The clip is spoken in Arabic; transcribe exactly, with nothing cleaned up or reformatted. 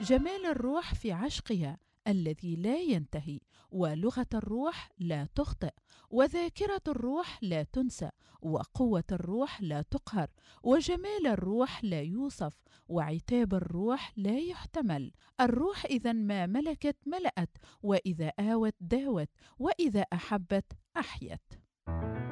جمال الروح في عشقها الذي لا ينتهي، ولغة الروح لا تخطئ، وذاكرة الروح لا تنسى، وقوة الروح لا تقهر، وجمال الروح لا يوصف، وعتاب الروح لا يحتمل. الروح إذا ما ملكت ملأت، وإذا آوت داوت، وإذا أحبت أحيت.